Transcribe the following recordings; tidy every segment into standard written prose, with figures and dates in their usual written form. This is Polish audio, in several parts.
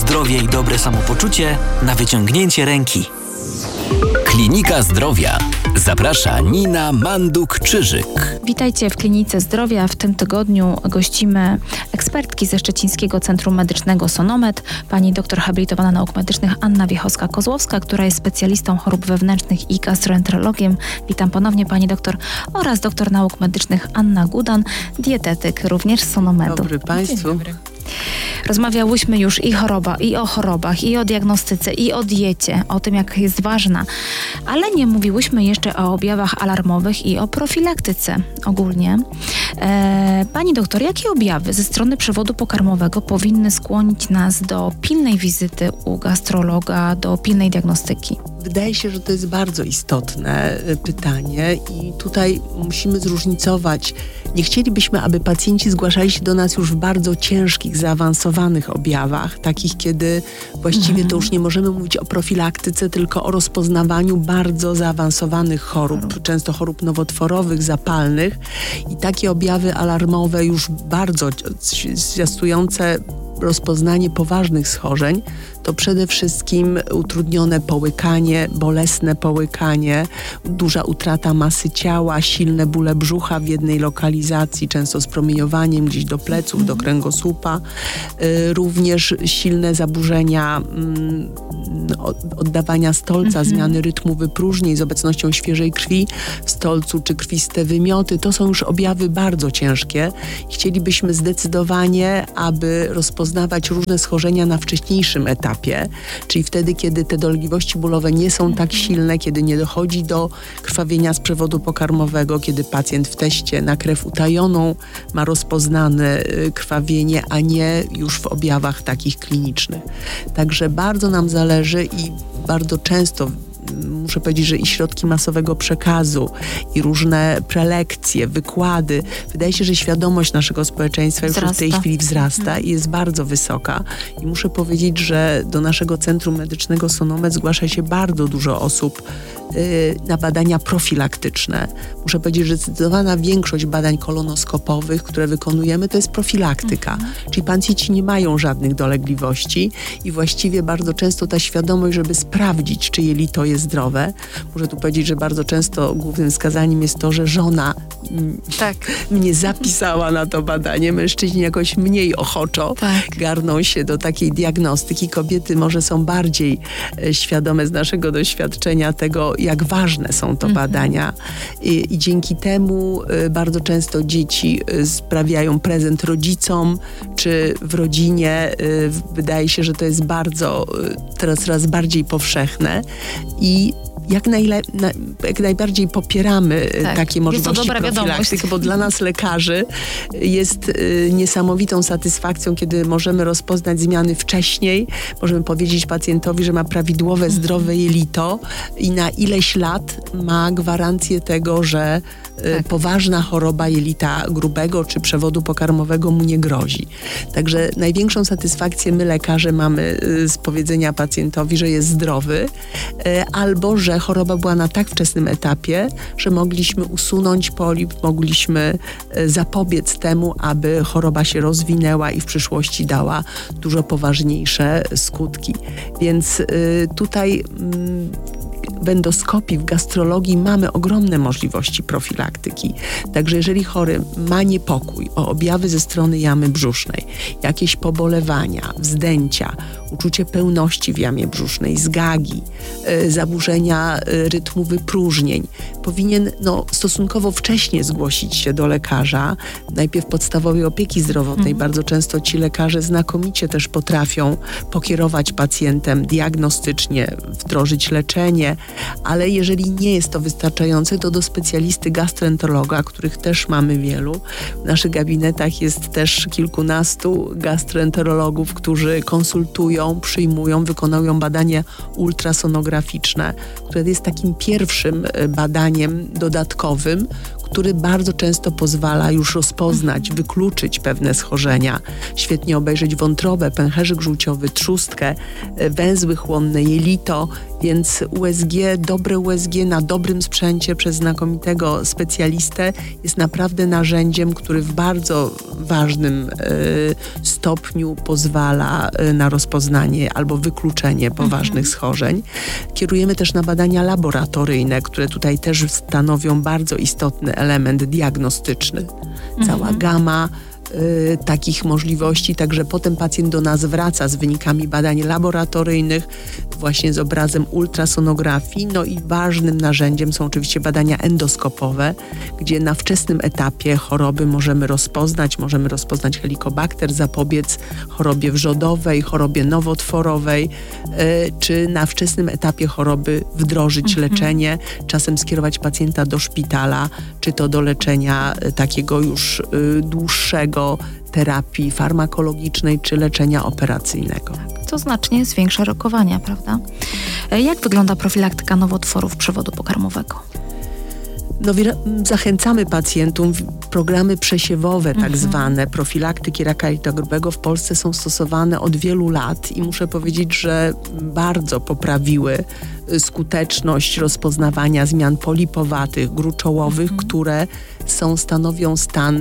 zdrowie i dobre samopoczucie na wyciągnięcie ręki. Klinika Zdrowia. Zaprasza Nina Manduk-Czyżyk. Witajcie w Klinice Zdrowia. W tym tygodniu gościmy ekspertki ze Szczecińskiego Centrum Medycznego Sonomed, pani doktor habilitowana nauk medycznych Anna Wiechowska-Kozłowska, która jest specjalistą chorób wewnętrznych i gastroenterologiem. Witam ponownie pani doktor oraz doktor nauk medycznych Anna Gudan, dietetyk również z Sonomedu. Dobry państwu. Dzień dobry. Rozmawiałyśmy już i o chorobach, i o diagnostyce, i o diecie, o tym, jak jest ważna, ale nie mówiłyśmy jeszcze o objawach alarmowych i o profilaktyce ogólnie. Pani doktor, jakie objawy ze strony przewodu pokarmowego powinny skłonić nas do pilnej wizyty u gastrologa, do pilnej diagnostyki? Wydaje się, że to jest bardzo istotne pytanie i tutaj musimy zróżnicować. Nie chcielibyśmy, aby pacjenci zgłaszali się do nas już w bardzo ciężkich, zaawansowanych objawach, takich, kiedy właściwie to już nie możemy mówić o profilaktyce, tylko o rozpoznawaniu bardzo zaawansowanych chorób, często chorób nowotworowych, zapalnych, i takie objawy alarmowe już bardzo zwiastujące rozpoznanie poważnych schorzeń, to przede wszystkim utrudnione połykanie, bolesne połykanie, duża utrata masy ciała, silne bóle brzucha w jednej lokalizacji, często z promieniowaniem gdzieś do pleców, do kręgosłupa. Również silne zaburzenia oddawania stolca, zmiany rytmu wypróżnień z obecnością świeżej krwi w stolcu, czy krwiste wymioty. To są już objawy bardzo ciężkie. Chcielibyśmy zdecydowanie, aby rozpoznawać różne schorzenia na wcześniejszym etapie, czyli wtedy, kiedy te dolegliwości bólowe nie są tak silne, kiedy nie dochodzi do krwawienia z przewodu pokarmowego, kiedy pacjent w teście na krew utajoną ma rozpoznane krwawienie, a nie już w objawach takich klinicznych. Także bardzo nam zależy i bardzo często muszę powiedzieć, że i środki masowego przekazu, i różne prelekcje, wykłady. Wydaje się, że świadomość naszego społeczeństwa już w tej chwili wzrasta i jest bardzo wysoka. I muszę powiedzieć, że do naszego Centrum Medycznego Sonomed zgłasza się bardzo dużo osób na badania profilaktyczne. Muszę powiedzieć, że zdecydowana większość badań kolonoskopowych, które wykonujemy, to jest profilaktyka. Czyli pacjenci nie mają żadnych dolegliwości i właściwie bardzo często ta świadomość, żeby sprawdzić, czy jelito jest zdrowe. Muszę tu powiedzieć, że bardzo często głównym wskazaniem jest to, że żona mnie zapisała na to badanie. Mężczyźni jakoś mniej ochoczo garną się do takiej diagnostyki. Kobiety może są bardziej świadome z naszego doświadczenia tego, jak ważne są to badania. I dzięki temu bardzo często dzieci sprawiają prezent rodzicom, czy w rodzinie. Wydaje się, że to jest teraz coraz bardziej powszechne i jak najbardziej popieramy takie możliwości profilaktyki, bo dla nas lekarzy jest niesamowitą satysfakcją, kiedy możemy rozpoznać zmiany wcześniej, możemy powiedzieć pacjentowi, że ma prawidłowe, zdrowe jelito i na ileś lat ma gwarancję tego, że poważna choroba jelita grubego czy przewodu pokarmowego mu nie grozi. Także największą satysfakcję my, lekarze, mamy z powiedzenia pacjentowi, że jest zdrowy, albo że choroba była na tak wczesnym etapie, że mogliśmy usunąć polip, mogliśmy zapobiec temu, aby choroba się rozwinęła i w przyszłości dała dużo poważniejsze skutki. Więc tutaj w endoskopii, w gastrologii mamy ogromne możliwości profilaktyki. Także jeżeli chory ma niepokój o objawy ze strony jamy brzusznej, jakieś pobolewania, wzdęcia, uczucie pełności w jamie brzusznej, zgagi, zaburzenia rytmu wypróżnień, powinien stosunkowo wcześnie zgłosić się do lekarza, najpierw podstawowej opieki zdrowotnej. Bardzo często ci lekarze znakomicie też potrafią pokierować pacjentem diagnostycznie, wdrożyć leczenie, ale jeżeli nie jest to wystarczające, to do specjalisty gastroenterologa, których też mamy wielu. W naszych gabinetach jest też kilkunastu gastroenterologów, którzy konsultują, przyjmują, wykonują badania ultrasonograficzne, które jest takim pierwszym badaniem dodatkowym, który bardzo często pozwala już rozpoznać, wykluczyć pewne schorzenia. Świetnie obejrzeć wątrobę, pęcherzyk żółciowy, trzustkę, węzły chłonne, jelito, więc USG, dobre USG na dobrym sprzęcie przez znakomitego specjalistę jest naprawdę narzędziem, który w bardzo ważnym stopniu pozwala na rozpoznanie albo wykluczenie poważnych schorzeń. Kierujemy też na badania laboratoryjne, które tutaj też stanowią bardzo istotny element diagnostyczny. Cała gama takich możliwości, także potem pacjent do nas wraca z wynikami badań laboratoryjnych, właśnie z obrazem ultrasonografii. No i ważnym narzędziem są oczywiście badania endoskopowe, gdzie na wczesnym etapie choroby możemy rozpoznać helikobakter, zapobiec chorobie wrzodowej, chorobie nowotworowej, czy na wczesnym etapie choroby wdrożyć leczenie, czasem skierować pacjenta do szpitala, czy to do leczenia takiego już dłuższego, terapii farmakologicznej czy leczenia operacyjnego. To znacznie zwiększa rokowania, prawda? Jak wygląda profilaktyka nowotworów przewodu pokarmowego? No, zachęcamy pacjentów, programy przesiewowe tak zwane, profilaktyki raka jelita grubego w Polsce są stosowane od wielu lat i muszę powiedzieć, że bardzo poprawiły skuteczność rozpoznawania zmian polipowatych, gruczołowych, które stanowią stan,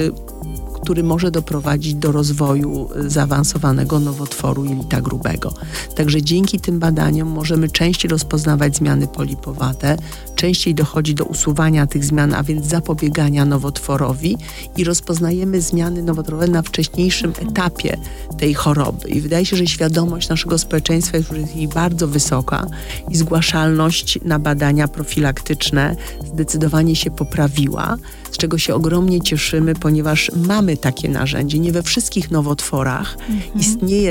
który może doprowadzić do rozwoju zaawansowanego nowotworu jelita grubego. Także dzięki tym badaniom możemy częściej rozpoznawać zmiany polipowate, częściej dochodzi do usuwania tych zmian, a więc zapobiegania nowotworowi i rozpoznajemy zmiany nowotworowe na wcześniejszym etapie tej choroby. I wydaje się, że świadomość naszego społeczeństwa jest już bardzo wysoka i zgłaszalność na badania profilaktyczne zdecydowanie się poprawiła, z czego się ogromnie cieszymy, ponieważ mamy takie narzędzie. Nie we wszystkich nowotworach istnieje